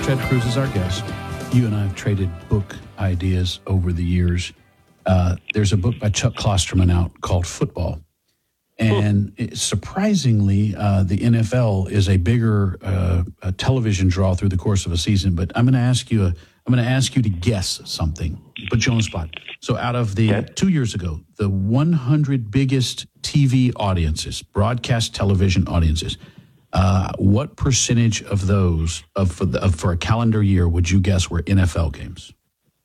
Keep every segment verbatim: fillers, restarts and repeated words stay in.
Ted Cruz is our guest. You and I have traded book ideas over the years. Uh, there's a book by Chuck Klosterman out called Football. And it, surprisingly, uh, the N F L is a bigger uh, a television draw through the course of a season. But I'm going to ask you a, I'm going to ask you to guess something. Put you on the spot. So out of the okay. two years ago, the one hundred biggest T V audiences, broadcast television audiences, uh, what percentage of those of for, the, of for a calendar year would you guess were N F L games?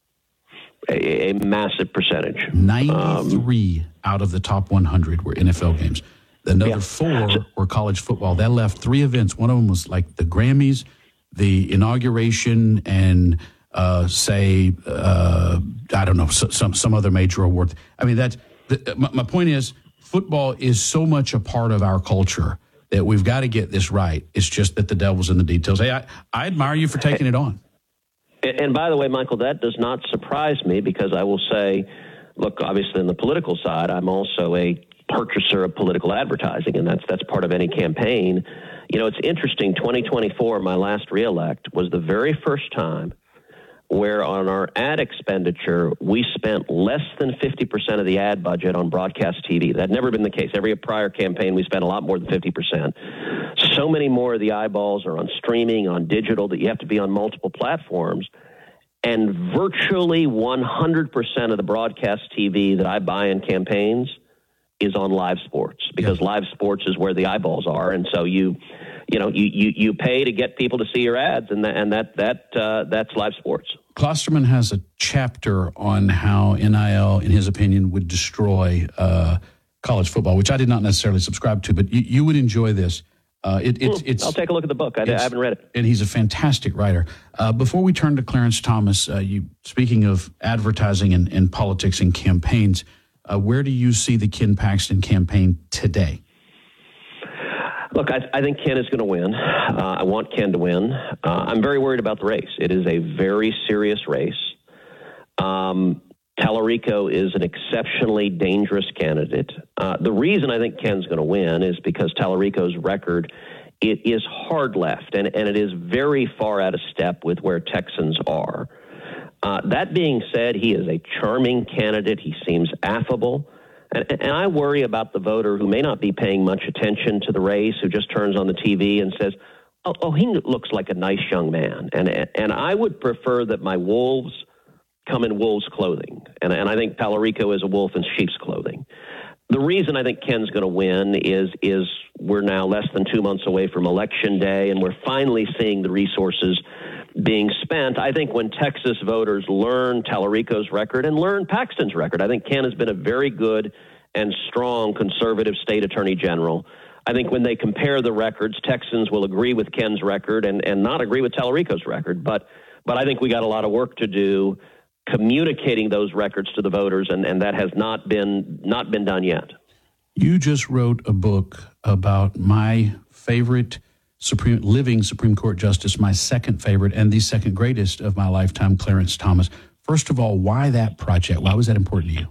A, a massive percentage. ninety-three um, out of the top one hundred were N F L games. Another yeah. four were college football. That left three events. One of them was like the Grammys, the inauguration, and uh, say, uh, I don't know, some some other major award. I mean, that's the, my, my point is, football is so much a part of our culture that we've got to get this right. It's just that the devil's in the details. Hey, I, I admire you for taking it on. And by the way, Michael, that does not surprise me because I will say, look, obviously on the political side, I'm also a purchaser of political advertising, and that's that's part of any campaign. You know, it's interesting, twenty twenty-four, my last reelect, was the very first time where on our ad expenditure, we spent less than fifty percent of the ad budget on broadcast T V. That had never been the case. Every prior campaign, we spent a lot more than fifty percent. So many more of the eyeballs are on streaming, on digital, that you have to be on multiple platforms. And virtually one hundred percent of the broadcast T V that I buy in campaigns is on live sports, because live sports is where the eyeballs are. And so you, you know, you, you, you pay to get people to see your ads, and that, and that, that, uh, that's live sports. Klosterman has a chapter on how N I L, in his opinion, would destroy uh, college football, which I did not necessarily subscribe to, but you, you would enjoy this. Uh, it, it, it's, I'll take a look at the book. I, I haven't read it. And he's a fantastic writer. Uh, before we turn to Clarence Thomas, uh, you speaking of advertising and, and politics and campaigns, uh, where do you see the Ken Paxton campaign today? Look, I, I think Ken is going to win. Uh, I want Ken to win. Uh, I'm very worried about the race. It is a very serious race. Um, Tallarico is an exceptionally dangerous candidate. Uh, the reason I think Ken's going to win is because Tallarico's record, it is hard left, and, and it is very far out of step with where Texans are. Uh, that being said, he is a charming candidate. He seems affable. And, and I worry about the voter who may not be paying much attention to the race, who just turns on the T V and says, oh, oh he looks like a nice young man. And, and I would prefer that my wolves come in wolves' clothing. And, and I think Tallarico is a wolf in sheep's clothing. The reason I think Ken's going to win is is we're now less than two months away from Election Day, and we're finally seeing the resources being spent. I think when Texas voters learn Tallarico's record and learn Paxton's record, I think Ken has been a very good and strong conservative state attorney general. I think when they compare the records, Texans will agree with Ken's record and, and not agree with Tallarico's record. But but I think we got a lot of work to do communicating those records to the voters, and, and that has not been not been done yet. You just wrote a book about my favorite Supreme living Supreme Court justice, my second favorite and the second greatest of my lifetime, Clarence Thomas. First of all, why that project? Why was that important to you?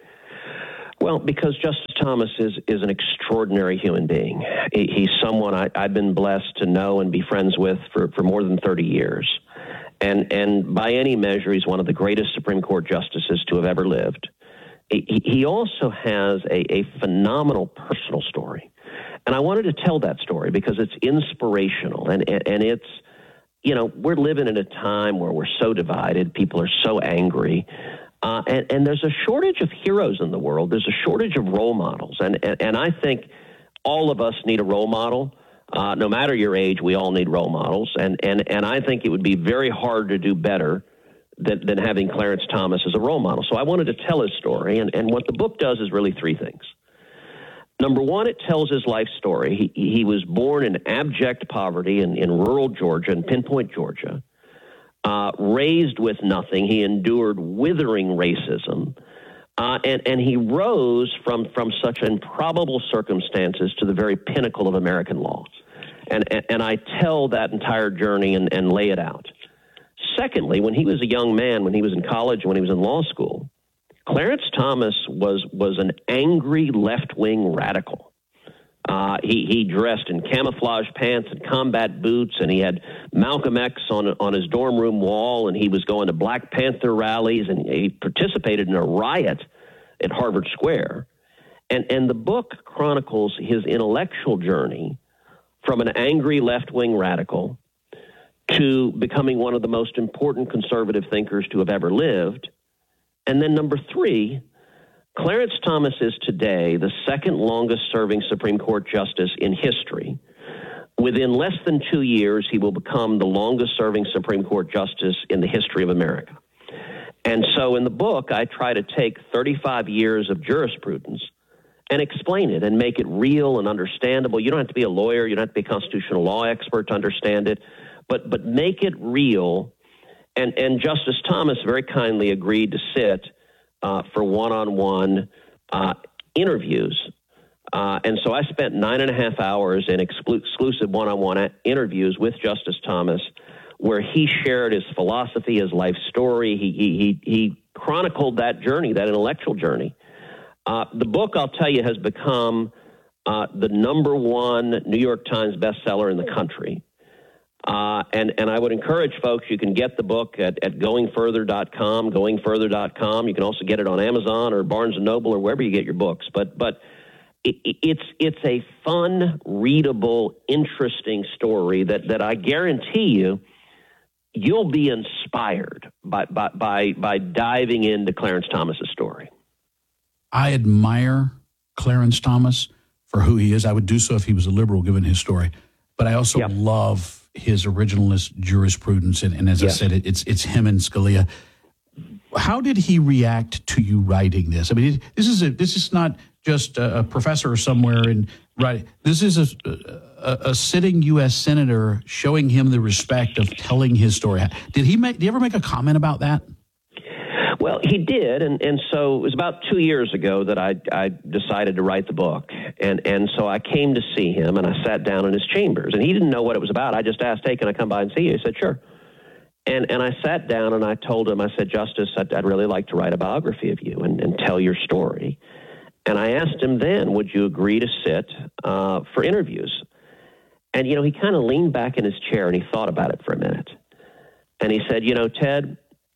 Well, because Justice Thomas is is an extraordinary human being. He, he's someone I, I've been blessed to know and be friends with for, for more than thirty years. And and by any measure, he's one of the greatest Supreme Court justices to have ever lived. He, he also has a, a phenomenal personal story. And I wanted to tell that story because it's inspirational. And, and, and it's, you know, we're living in a time where we're so divided. People are so angry. Uh, and, and there's a shortage of heroes in the world. There's a shortage of role models. And, and, and I think all of us need a role model. Uh, no matter your age, we all need role models. And, and, and I think it would be very hard to do better than, than having Clarence Thomas as a role model. So I wanted to tell his story. And, and what the book does is really three things. Number one, it tells his life story. He, he was born in abject poverty in, in rural Georgia, in Pinpoint, Georgia, uh, raised with nothing. He endured withering racism. Uh, and, and he rose from, from such improbable circumstances to the very pinnacle of American law. And, and, and I tell that entire journey and, and lay it out. Secondly, when he was a young man, when he was in college, when he was in law school, Clarence Thomas was was an angry left-wing radical. Uh, he, he dressed in camouflage pants and combat boots, and he had Malcolm X on on his dorm room wall, and he was going to Black Panther rallies, and he participated in a riot at Harvard Square. And and the book chronicles his intellectual journey from an angry left-wing radical to becoming one of the most important conservative thinkers to have ever lived. And then number three, Clarence Thomas is today the second longest-serving Supreme Court justice in history. Within less than two years, he will become the longest-serving Supreme Court justice in the history of America. And so in the book, I try to take thirty-five years of jurisprudence and explain it and make it real and understandable. You don't have to be a lawyer. You don't have to be a constitutional law expert to understand it, but but make it real. And, and Justice Thomas very kindly agreed to sit uh, for one-on-one uh, interviews. Uh, and so I spent nine and a half hours in exclu- exclusive one-on-one interviews with Justice Thomas, where he shared his philosophy, his life story. He he he, he chronicled that journey, that intellectual journey. Uh, the book, I'll tell you, has become uh, the number one New York Times bestseller in the country. Uh, and, and I would encourage folks, you can get the book at, at going further dot com, going further dot com. You can also get it on Amazon or Barnes and Noble or wherever you get your books. But but it, it's it's a fun, readable, interesting story that, that I guarantee you you'll be inspired by, by, by, by diving into Clarence Thomas's story. I admire Clarence Thomas for who he is. I would do so if he was a liberal, given his story. But I also yep. love his originalist jurisprudence, and, and as yes. I said, it, it's it's him and Scalia. How did he react to you writing this? I mean, this is a, this is not just a, a professor somewhere in right. This is a, a a sitting U S senator showing him the respect of telling his story. Did he make? Did he ever make a comment about that? Well, he did, and, and so it was about two years ago that I, I decided to write the book, and, and so I came to see him, and I sat down in his chambers, and he didn't know what it was about. I just asked, hey, can I come by and see you? He said, sure. And and I sat down, and I told him, I said, Justice, I'd, I'd really like to write a biography of you and, and tell your story. And I asked him then, would you agree to sit uh, for interviews? And, you know, he kind of leaned back in his chair, and he thought about it for a minute. And he said, you know, Ted,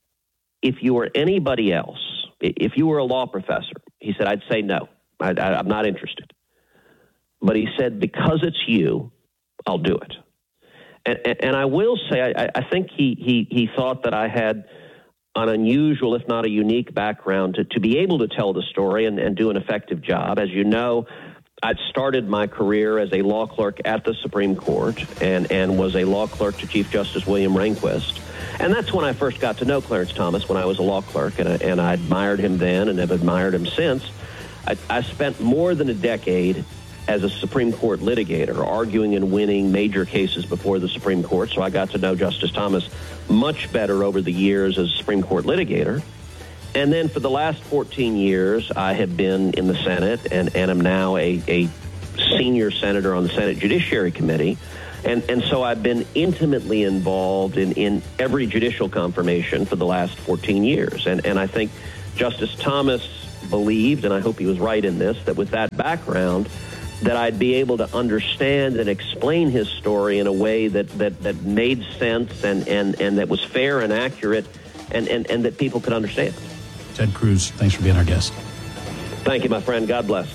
if you were anybody else, if you were a law professor, he said, I'd say no, I, I, I'm not interested. But he said, because it's you, I'll do it. And, and, and I will say, I, I think he, he, he thought that I had an unusual, if not a unique background to, to be able to tell the story and, and do an effective job. As you know, I started my career as a law clerk at the Supreme Court and, and was a law clerk to Chief Justice William Rehnquist. And that's when I first got to know Clarence Thomas, when I was a law clerk, and I, and I admired him then and have admired him since. I, I spent more than a decade as a Supreme Court litigator, arguing and winning major cases before the Supreme Court, so I got to know Justice Thomas much better over the years as a Supreme Court litigator. And then for the last fourteen years, I have been in the Senate and, and am now a, a senior senator on the Senate Judiciary Committee. And and so I've been intimately involved in, in every judicial confirmation for the last fourteen years. And, and I think Justice Thomas believed, and I hope he was right in this, that with that background, that I'd be able to understand and explain his story in a way that, that, that made sense and, and, and that was fair and accurate and, and, and that people could understand. Ted Cruz, thanks for being our guest. Thank you, my friend. God bless.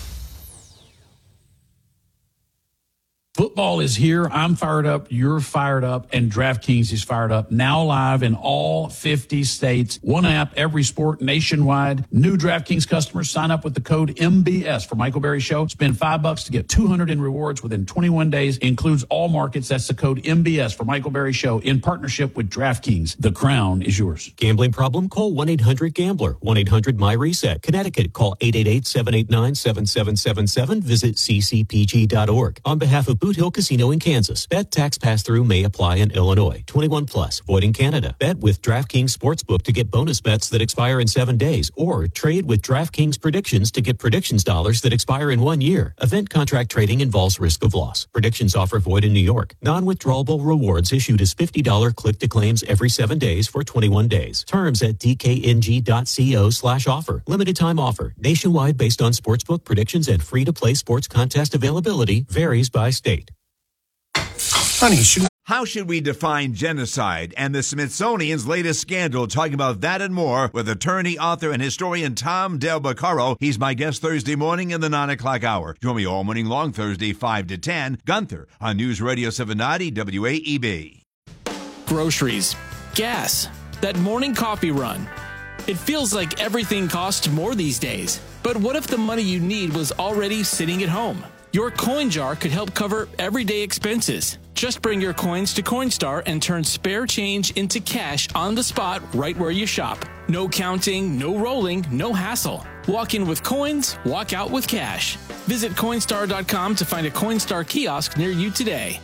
Football is here. I'm fired up. You're fired up. And DraftKings is fired up. Now live in all fifty states. One app, every sport, nationwide. New DraftKings customers sign up with the code M B S for Michael Berry Show. Spend five bucks to get two hundred in rewards within twenty-one days. Includes all markets. That's the code M B S for Michael Berry Show in partnership with DraftKings. The crown is yours. Gambling problem? Call one eight hundred gambler. one eight hundred my reset. Connecticut, call eight eight eight, seven eight nine, seven seven seven seven. Visit c c p g dot org. On behalf of Boot Hill Casino in Kansas. Bet tax pass-through may apply in Illinois. twenty-one plus. Void in Canada. Bet with DraftKings Sportsbook to get bonus bets that expire in seven days. Or trade with DraftKings Predictions to get predictions dollars that expire in one year. Event contract trading involves risk of loss. Predictions offer void in New York. Non-withdrawable rewards issued as fifty dollars click-to-claims every seven days for twenty-one days. Terms at d k n g dot co slash offer. Limited time offer. Nationwide based on sportsbook predictions and free-to-play sports contest availability. Varies by state. Honey, should How should we define genocide? And the Smithsonian's latest scandal, talking about that and more with attorney, author, and historian Tom Del Beccaro. He's my guest Thursday morning in the nine o'clock hour. Join me all morning long Thursday, five to ten. Gunther on News Radio seven ninety W A E B. Groceries, gas, that morning coffee run. It feels like everything costs more these days. But what if the money you need was already sitting at home? Your coin jar could help cover everyday expenses. Just bring your coins to Coinstar and turn spare change into cash on the spot right where you shop. No counting, no rolling, no hassle. Walk in with coins, walk out with cash. Visit Coinstar dot com to find a Coinstar kiosk near you today.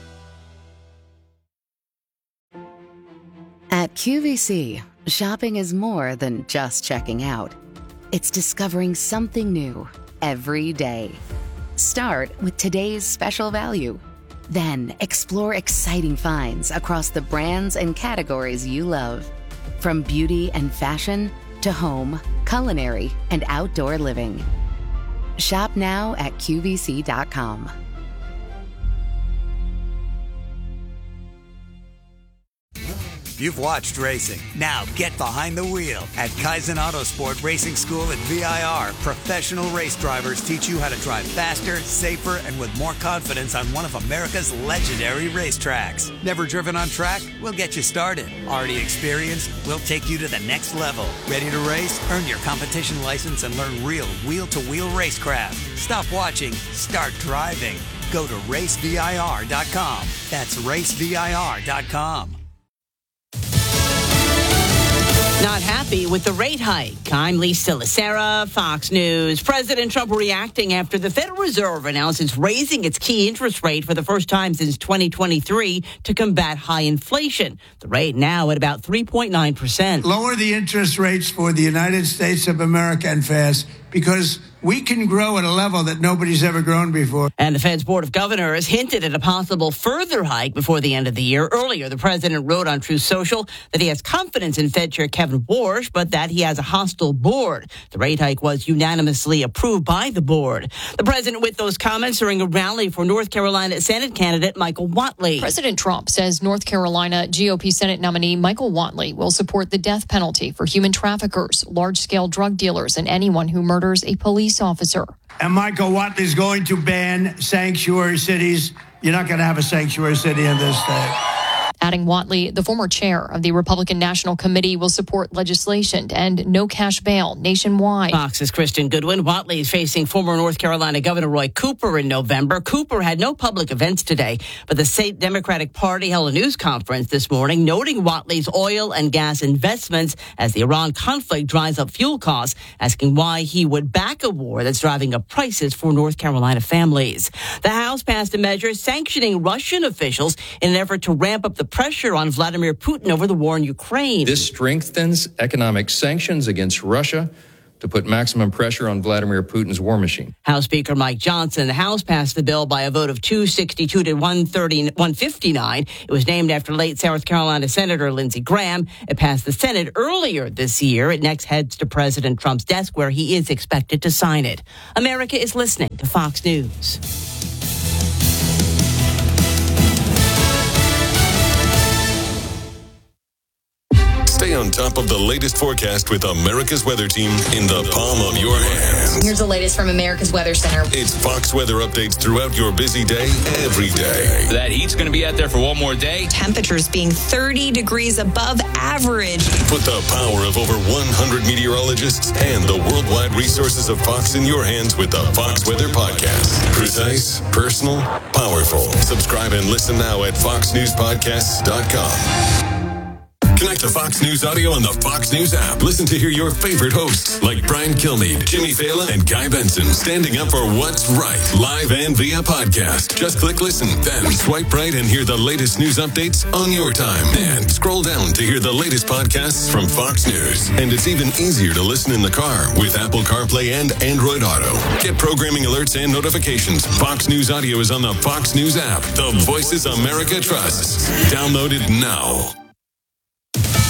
At Q V C, shopping is more than just checking out. It's discovering something new every day. Start with today's special value. Then explore exciting finds across the brands and categories you love. From beauty and fashion to home, culinary, and outdoor living. Shop now at Q V C dot com. You've watched racing. Now get behind the wheel. At Kaizen Autosport Racing School at V I R, professional race drivers teach you how to drive faster, safer, and with more confidence on one of America's legendary racetracks. Never driven on track? We'll get you started. Already experienced? We'll take you to the next level. Ready to race? Earn your competition license and learn real wheel-to-wheel racecraft. Stop watching. Start driving. Go to race V I R dot com. That's race V I R dot com. Not happy with the rate hike. I'm Lisa Lacera, Fox News. President Trump reacting after the Federal Reserve announced it's raising its key interest rate for the first time since twenty twenty-three to combat high inflation. The rate now at about three point nine percent. Lower the interest rates for the United States of America and fast, because we can grow at a level that nobody's ever grown before. And the Fed's Board of Governors hinted at a possible further hike before the end of the year. Earlier, the president wrote on Truth Social that he has confidence in Fed Chair Kevin Warsh, but that he has a hostile board. The rate hike was unanimously approved by the board. The president with those comments during a rally for North Carolina Senate candidate Michael Whatley. President Trump says North Carolina G O P Senate nominee Michael Whatley will support the death penalty for human traffickers, large-scale drug dealers, and anyone who murders a police officer. And Michael Whatley's going to ban sanctuary cities. You're not going to have a sanctuary city in this state. Adding Whatley, the former chair of the Republican National Committee, will support legislation to end no cash bail nationwide. Fox's Kristen Goodwin. Whatley is facing former North Carolina Governor Roy Cooper in November. Cooper had no public events today, but the state Democratic Party held a news conference this morning noting Whatley's oil and gas investments as the Iran conflict drives up fuel costs, asking why he would back a war that's driving up prices for North Carolina families. The House passed a measure sanctioning Russian officials in an effort to ramp up the pressure on Vladimir Putin over the war in Ukraine. This strengthens economic sanctions against Russia to put maximum pressure on Vladimir Putin's war machine. House Speaker Mike Johnson, the House passed the bill by a vote of two sixty-two to one thirty, one fifty-nine. It was named after late South Carolina Senator Lindsey Graham. It passed the Senate earlier this year. It next heads to President Trump's desk, where he is expected to sign it. America is listening to Fox News. Stay on top of the latest forecast with America's Weather Team in the palm of your hands. Here's the latest from America's Weather Center. It's Fox weather updates throughout your busy day, every day. That heat's going to be out there for one more day. Temperatures being thirty degrees above average. Put the power of over one hundred meteorologists and the worldwide resources of Fox in your hands with the Fox Weather Podcast. Precise, personal, powerful. Subscribe and listen now at fox news podcasts dot com. Connect to Fox News Audio on the Fox News app. Listen to hear your favorite hosts like Brian Kilmeade, Jimmy Fallon, and Guy Benson standing up for what's right, live and via podcast. Just click listen, then swipe right and hear the latest news updates on your time. And scroll down to hear the latest podcasts from Fox News. And it's even easier to listen in the car with Apple CarPlay and Android Auto. Get programming alerts and notifications. Fox News Audio is on the Fox News app. The voices America trusts. Download it now.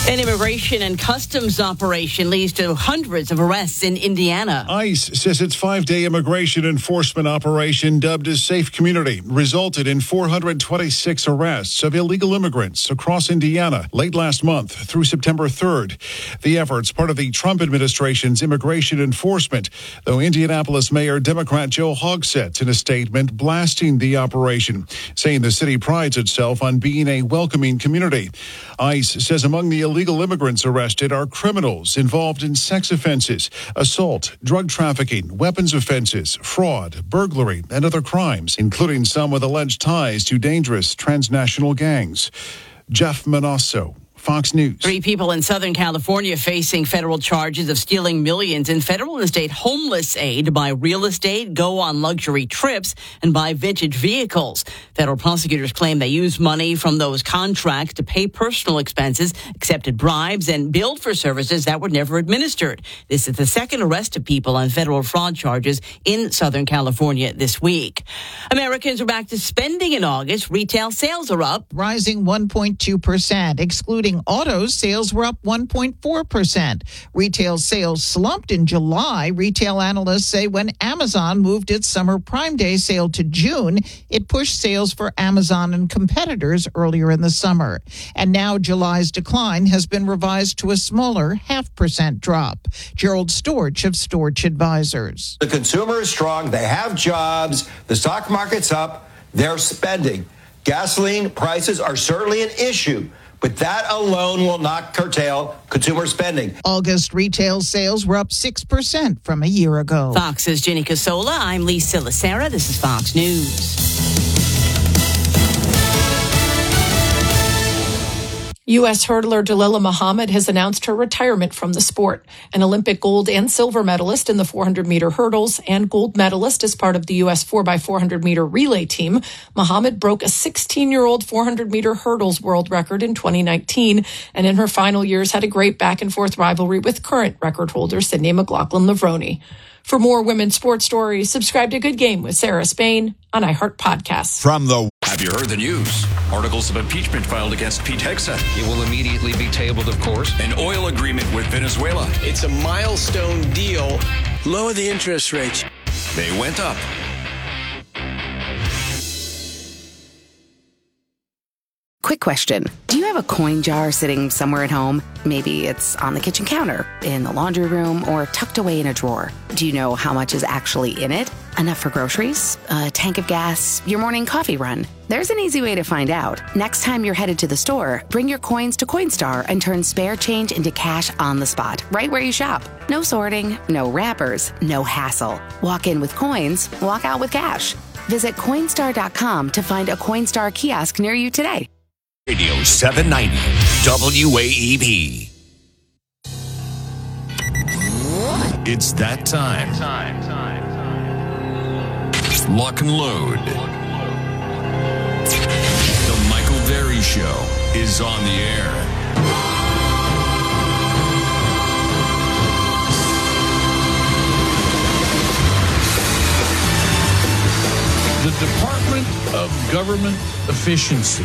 An immigration and customs operation leads to hundreds of arrests in Indiana. ICE says its five-day immigration enforcement operation, dubbed as Safe Community, resulted in four hundred twenty-six arrests of illegal immigrants across Indiana late last month through September third. The effort's part of the Trump administration's immigration enforcement, though Indianapolis Mayor Democrat Joe Hogsett in a statement blasting the operation, saying the city prides itself on being a welcoming community. ICE says among the illegal immigrants arrested are criminals involved in sex offenses, assault, drug trafficking, weapons offenses, fraud, burglary, and other crimes, including some with alleged ties to dangerous transnational gangs. Jeff Manasso, Fox News. Three people in Southern California facing federal charges of stealing millions in federal and state homeless aid to buy real estate, go on luxury trips, and buy vintage vehicles. Federal prosecutors claim they used money from those contracts to pay personal expenses, accepted bribes, and billed for services that were never administered. This is the second arrest of people on federal fraud charges in Southern California this week. Americans are back to spending in August. Retail sales are up, rising one point two percent, excluding autos, sales were up one point four percent. Retail sales slumped in July. Retail analysts say when Amazon moved its summer Prime Day sale to June, it pushed sales for Amazon and competitors earlier in the summer. And now July's decline has been revised to a smaller half percent drop. Gerald Storch of Storch Advisors. The consumer is strong. They have jobs. The stock market's up. They're spending. Gasoline prices are certainly an issue, but that alone will not curtail consumer spending. August retail sales were up six percent from a year ago. Fox's Jenny Casola. I'm Lisa Lacera. This is Fox News. U S hurdler Dalilah Muhammad has announced her retirement from the sport. An Olympic gold and silver medalist in the four hundred meter hurdles and gold medalist as part of the U S four by four hundred meter relay team, Muhammad broke a sixteen-year-old four hundred meter hurdles world record in twenty nineteen, and in her final years had a great back-and-forth rivalry with current record holder Sydney McLaughlin-Levrone. For more women's sports stories, subscribe to Good Game with Sarah Spain on iHeart Podcasts. From the Have you heard the news? Articles of impeachment filed against Pete Hegseth. It will immediately be tabled, of course. An oil agreement with Venezuela. It's a milestone deal. Lower the interest rates. They went up. Quick question. Do you have a coin jar sitting somewhere at home? Maybe it's on the kitchen counter, in the laundry room, or tucked away in a drawer. Do you know how much is actually in it? Enough for groceries? A tank of gas? Your morning coffee run? There's an easy way to find out. Next time you're headed to the store, bring your coins to Coinstar and turn spare change into cash on the spot, right where you shop. No sorting, no wrappers, no hassle. Walk in with coins, walk out with cash. Visit Coinstar dot com to find a Coinstar kiosk near you today. Radio seven ninety W A E P. It's that time. time, time, time. Lock and load. The Michael Berry Show is on the air. The Department of Government Efficiency,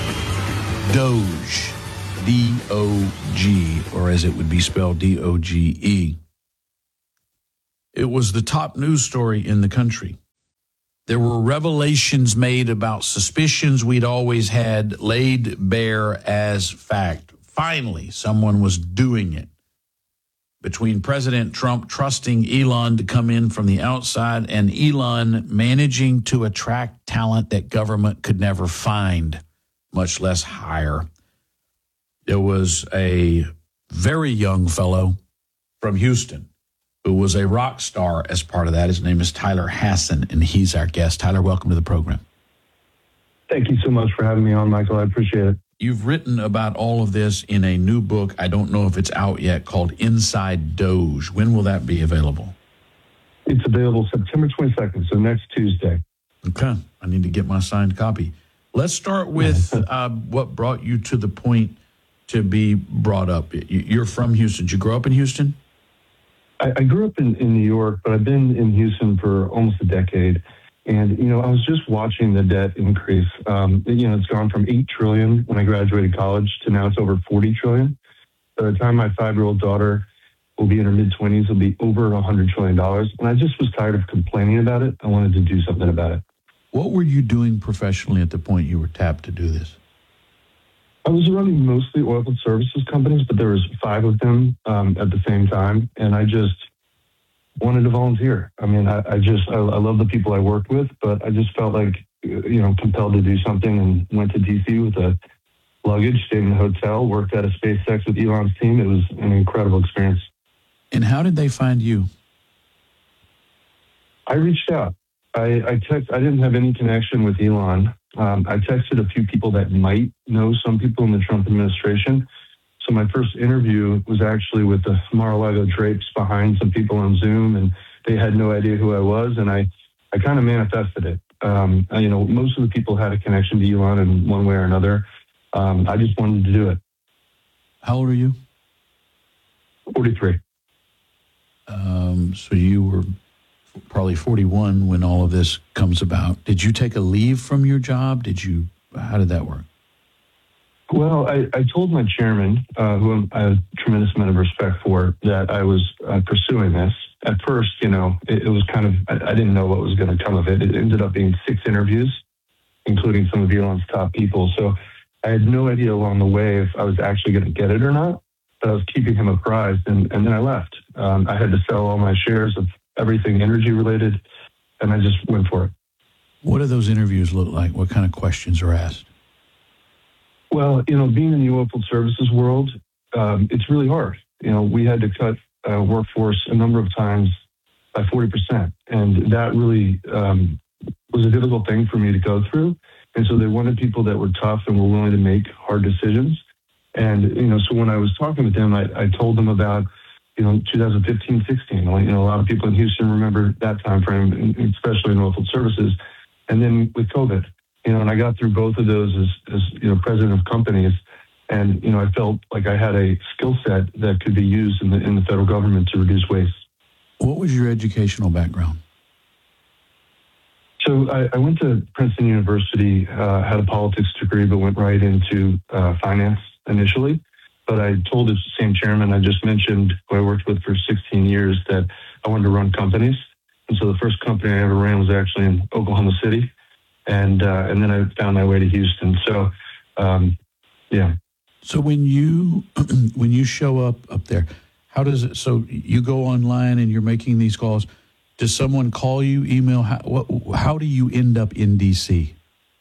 DOGE, D O G, or as it would be spelled, D O G E. It was the top news story in the country. There were revelations made about suspicions we'd always had laid bare as fact. Finally, someone was doing it. Between President Trump trusting Elon to come in from the outside and Elon managing to attract talent that government could never find, much less hire. There was a very young fellow from Houston who was a rock star as part of that. His name is Tyler Hasson, and he's our guest. Tyler, welcome to the program. Thank you so much for having me on, Michael. I appreciate it. You've written about all of this in a new book. I don't know if it's out yet, called Inside Doge. When will that be available? It's available September twenty-second, so next Tuesday. Okay. I need to get my signed copy. Let's start with uh, what brought you to the point to be brought up. You're from Houston. Did you grow up in Houston? I, I grew up in, in New York, but I've been in Houston for almost a decade. And, you know, I was just watching the debt increase. Um, you know, it's gone from eight trillion dollars when I graduated college to now it's over forty trillion dollars. By the time my five-year-old daughter will be in her mid-twenties, it'll be over one hundred trillion dollars. And I just was tired of complaining about it. I wanted to do something about it. What were you doing professionally at the point you were tapped to do this? I was running mostly oilfield services companies, but there was five of them um, at the same time. And I just wanted to volunteer. I mean, I, I just, I, I love the people I worked with, but I just felt like, you know, compelled to do something, and went to D C with a luggage, stayed in a hotel, worked at a SpaceX with Elon's team. It was an incredible experience. And how did they find you? I reached out. I, I text. I didn't have any connection with Elon. Um, I texted a few people that might know some people in the Trump administration. So my first interview was actually with the Mar-a-Lago drapes behind some people on Zoom, and they had no idea who I was. And I, I kind of manifested it. Um, you know, most of the people had a connection to Elon in one way or another. Um, I just wanted to do it. How old are you? forty-three. Um, so you were probably forty-one when all of this comes about. Did you take a leave from your job? Did you, how did that work? Well, I, I told my chairman, uh, who I have a tremendous amount of respect for, that I was uh, pursuing this. At first, you know, it, it was kind of, I, I didn't know what was going to come of it. It ended up being six interviews, including some of Elon's top people. So I had no idea along the way if I was actually going to get it or not, but I was keeping him apprised, and, and then I left. Um, I had to sell all my shares of everything energy related, and I just went for it. What do those interviews look like? What kind of questions are asked? Well, you know, being in the oilfield services world, um, it's really hard. You know, we had to cut uh, workforce a number of times by forty percent. And that really um, was a difficult thing for me to go through. And so they wanted people that were tough and were willing to make hard decisions. And, you know, so when I was talking with them, I, I told them about, you know, two thousand fifteen, sixteen. You know, a lot of people in Houston remember that time frame, especially in oilfield services. And then with COVID. You know, and I got through both of those as, as, you know, president of companies. And, you know, I felt like I had a skill set that could be used in the, in the federal government to reduce waste. What was your educational background? So I, I went to Princeton University, uh, had a politics degree, but went right into uh, finance initially. But I told the same chairman I just mentioned, who I worked with for sixteen years, that I wanted to run companies. And so the first company I ever ran was actually in Oklahoma City. And uh, and then I found my way to Houston. So, um, yeah. So when you when you show up up there, how does it? So you go online and you're making these calls. Does someone call you, email? How, what, how do you end up in D C?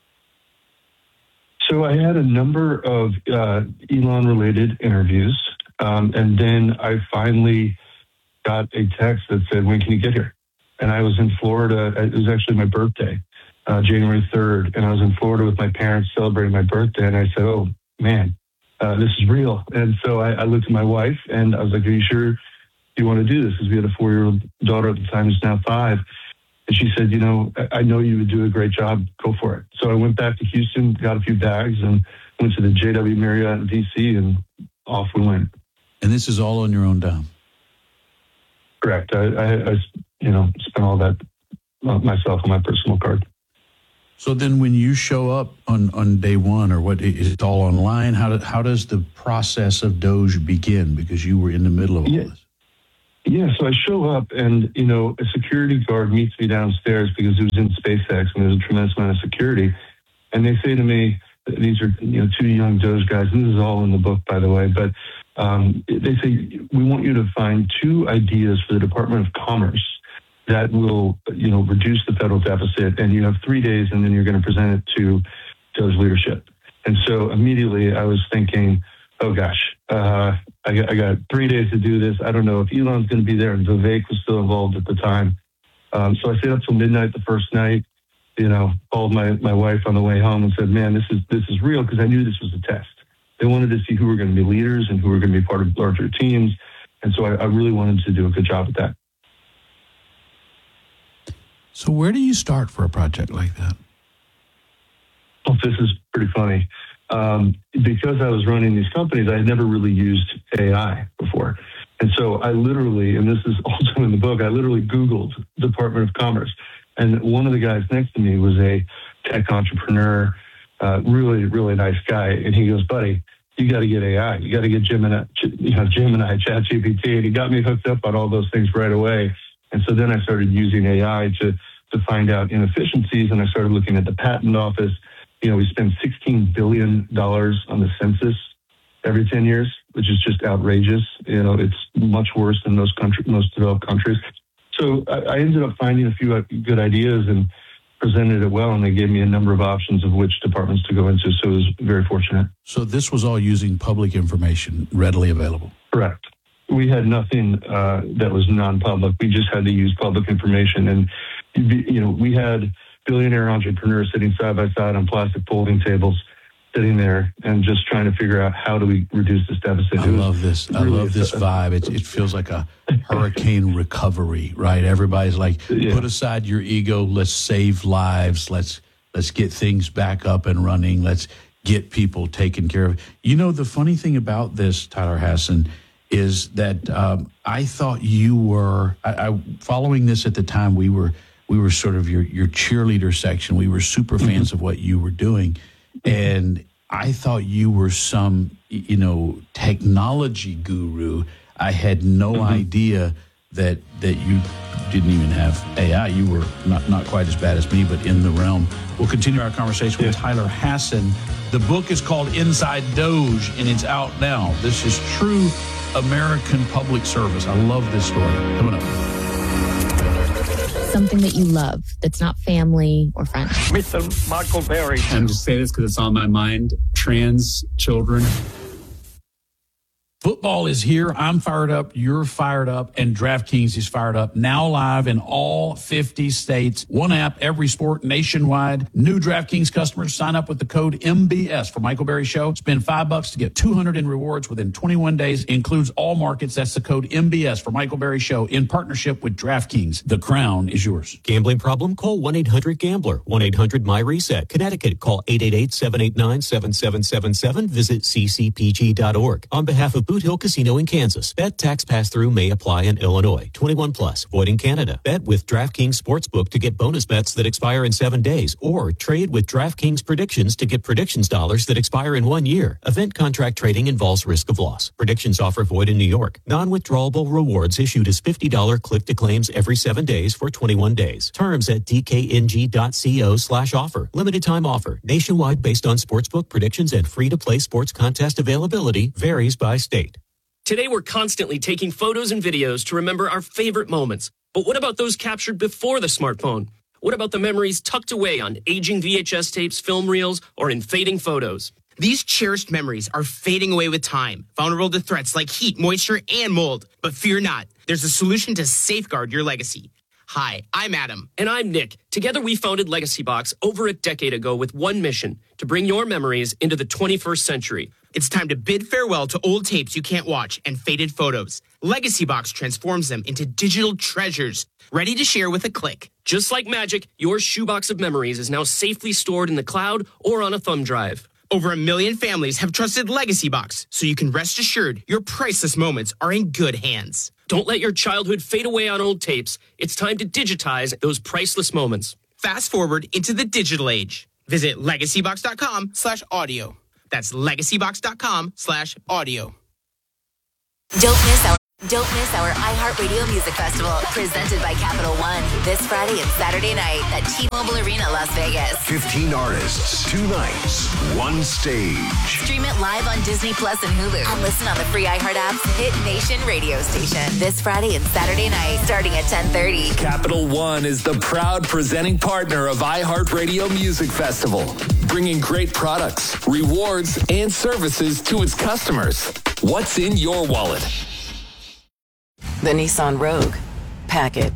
So I had a number of uh, Elon-related interviews, um, and then I finally got a text that said, "When can you get here?" And I was in Florida. It was actually my birthday. Uh, January third, and I was in Florida with my parents celebrating my birthday, and I said, oh, man, uh, this is real. And so I, I looked at my wife, and I was like, are you sure you want to do this? Because we had a four-year-old daughter at the time who's now five. And she said, you know, I, I know you would do a great job. Go for it. So I went back to Houston, got a few bags, and went to the J W Marriott in D C, and off we went. And this is all on your own dime? Correct. I, I, I you know, spent all that myself on my personal card. So then when you show up on, on day one, or what, is it all online? How, do, how does the process of Doge begin? Because you were in the middle of all yeah. this. Yeah, so I show up and, you know, a security guard meets me downstairs because it was in SpaceX and there's a tremendous amount of security. And they say to me, these are, you know, two young Doge guys, and this is all in the book, by the way, but um, they say, we want you to find two ideas for the Department of Commerce that will, you know, reduce the federal deficit, and you have three days, and then you're going to present it to Doge leadership. And so immediately I was thinking, oh gosh, uh, I, got, I got three days to do this. I don't know if Elon's going to be there, and Vivek was still involved at the time. Um, so I stayed up till midnight the first night. You know, called my my wife on the way home and said, man, this is this is real, because I knew this was a test. They wanted to see who were going to be leaders and who were going to be part of larger teams, and so I, I really wanted to do a good job at that. So where do you start for a project like that? Well, this is pretty funny. Um, because I was running these companies, I had never really used A I before. And so I literally, and this is also in the book, I literally Googled Department of Commerce. And one of the guys next to me was a tech entrepreneur, uh, really, really nice guy. And he goes, buddy, you got to get A I. You got to get Gemini, you know, Gemini, ChatGPT. And he got me hooked up on all those things right away. And so then I started using A I to, to find out inefficiencies. And I started looking at the patent office. You know, we spend sixteen billion dollars on the census every ten years, which is just outrageous. You know, it's much worse than most country, most developed countries. So I, I ended up finding a few good ideas and presented it well, and they gave me a number of options of which departments to go into. So it was very fortunate. So this was all using public information readily available? Correct. We had nothing uh, that was non-public. We just had to use public information. And, you know, we had billionaire entrepreneurs sitting side by side on plastic folding tables, sitting there and just trying to figure out how do we reduce this deficit. I love this. I really love this vibe. It, it feels like a hurricane recovery, right? Everybody's like, yeah. Put aside your ego. Let's save lives. Let's let's get things back up and running. Let's get people taken care of. You know, the funny thing about this, Tyler Hasson, is that um, I thought you were I, I, following this at the time. We were we were sort of your your cheerleader section. We were super fans mm-hmm. of what you were doing. And I thought you were some, you know, technology guru. I had no mm-hmm. idea that that you didn't even have A I. You were not, not quite as bad as me, but in the realm. We'll continue our conversation yeah. with Tyler Hasson. The book is called Inside Doge, and it's out now. This is true American public service. I love this story. Coming up. Something that you love that's not family or friends. Mister Michael Berry. I'm just saying this because it's on my mind. Trans children. Football is here. I'm fired up. You're fired up. And DraftKings is fired up. Now live in all fifty states. One app, every sport nationwide. New DraftKings customers sign up with the code M B S for Michael Berry Show. Spend five bucks to get two hundred in rewards within twenty-one days. Includes all markets. That's the code M B S for Michael Berry Show in partnership with DraftKings. The crown is yours. Gambling problem? Call one eight hundred gambler. one eight hundred my reset. Connecticut. Call eight eight eight, seven eight nine, seven seven seven seven. Visit c c p g dot org. On behalf of Boot Hill Casino in Kansas. Bet tax pass-through may apply in Illinois. twenty-one plus. Void in Canada. Bet with DraftKings Sportsbook to get bonus bets that expire in seven days. Or trade with DraftKings Predictions to get predictions dollars that expire in one year. Event contract trading involves risk of loss. Predictions offer void in New York. Non-withdrawable rewards issued as fifty dollars click-to-claims every seven days for twenty-one days. Terms at d k n g dot co slash offer. Limited time offer. Nationwide based on sportsbook predictions and free-to-play sports contest availability. Varies by state. Today, we're constantly taking photos and videos to remember our favorite moments. But what about those captured before the smartphone? What about the memories tucked away on aging V H S tapes, film reels, or in fading photos? These cherished memories are fading away with time, vulnerable to threats like heat, moisture, and mold. But fear not, there's a solution to safeguard your legacy. Hi, I'm Adam. And I'm Nick. Together we founded Legacy Box over a decade ago with one mission, to bring your memories into the twenty-first century. It's time to bid farewell to old tapes you can't watch and faded photos. Legacy Box transforms them into digital treasures, ready to share with a click. Just like magic, your shoebox of memories is now safely stored in the cloud or on a thumb drive. Over a million families have trusted Legacy Box, so you can rest assured your priceless moments are in good hands. Don't let your childhood fade away on old tapes. It's time to digitize those priceless moments. Fast forward into the digital age. Visit legacybox.com slash audio. That's legacybox.com slash audio. Don't miss our Don't miss our iHeartRadio Music Festival, presented by Capital One, this Friday and Saturday night at T-Mobile Arena, Las Vegas. fifteen artists, two nights, one stage. Stream it live on Disney Plus and Hulu, and listen on the free iHeart app's Hit Nation radio station this Friday and Saturday night, starting at ten thirty. Capital One is the proud presenting partner of iHeartRadio Music Festival, bringing great products, rewards, and services to its customers. What's in your wallet? The Nissan Rogue. Pack it.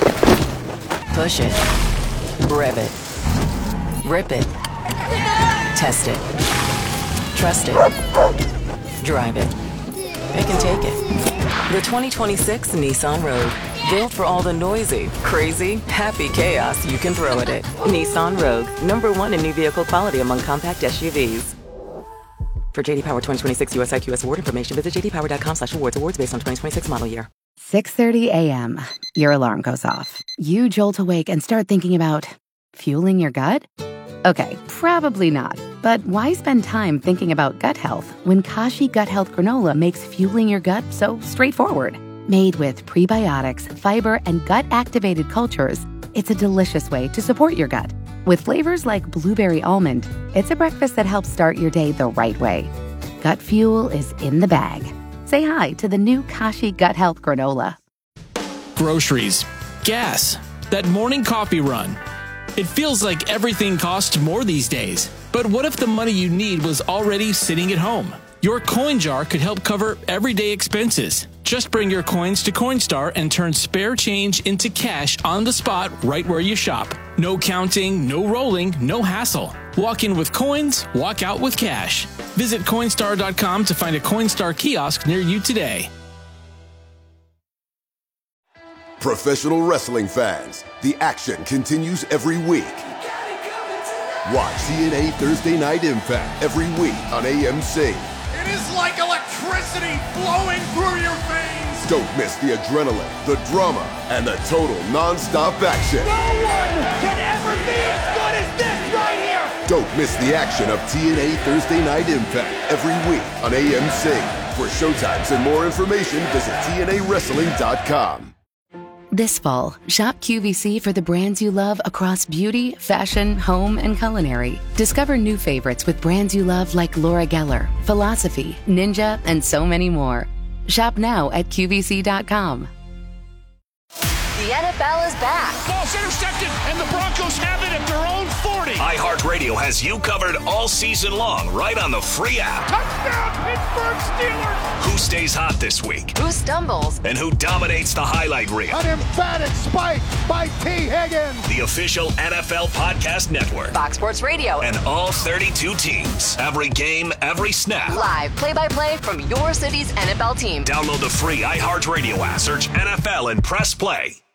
Push it. Rev it. Rip it. Test it. Trust it. Drive it. It can take it. The twenty twenty-six Nissan Rogue. Built for all the noisy, crazy, happy chaos you can throw at it. Nissan Rogue. Number one in new vehicle quality among compact S U Vs. For J D Power twenty twenty-six U S I Q S award information, visit j d power dot com slash awards. Awards based on twenty twenty-six model year. six thirty a.m. Your alarm goes off. You jolt awake and start thinking about fueling your gut? Okay, probably not. But why spend time thinking about gut health when Kashi Gut Health Granola makes fueling your gut so straightforward? Made with prebiotics, fiber, and gut-activated cultures, it's a delicious way to support your gut. With flavors like blueberry almond, it's a breakfast that helps start your day the right way. Gut fuel is in the bag. Say hi to the new Kashi Gut Health Granola. Groceries, gas, that morning coffee run. It feels like everything costs more these days. But what if the money you need was already sitting at home? Your coin jar could help cover everyday expenses. Just bring your coins to Coinstar and turn spare change into cash on the spot right where you shop. No counting, no rolling, no hassle. Walk in with coins, walk out with cash. Visit Coinstar dot com to find a Coinstar kiosk near you today. Professional wrestling fans, the action continues every week. Watch T N A Thursday Night Impact every week on A M C. It is like electricity flowing through your veins. Don't miss the adrenaline, the drama, and the total non-stop action. No one can ever be as good as this right here. Don't miss the action of T N A Thursday Night Impact every week on A M C. For showtimes and more information, visit T N A wrestling dot com. This fall, shop Q V C for the brands you love across beauty, fashion, home, and culinary. Discover new favorites with brands you love like Laura Geller, Philosophy, Ninja, and so many more. Shop now at Q V C dot com. The N F L is back. Ball's intercepted, and the Broncos have it at their own forty. iHeartRadio has you covered all season long, right on the free app. Touchdown, Pittsburgh Steelers! Who stays hot this week? Who stumbles? And who dominates the highlight reel? An emphatic spike by T. Higgins. The official N F L Podcast Network. Fox Sports Radio. And all thirty-two teams. Every game, every snap. Live play-by-play from your city's N F L team. Download the free iHeartRadio app. Search N F L and press play.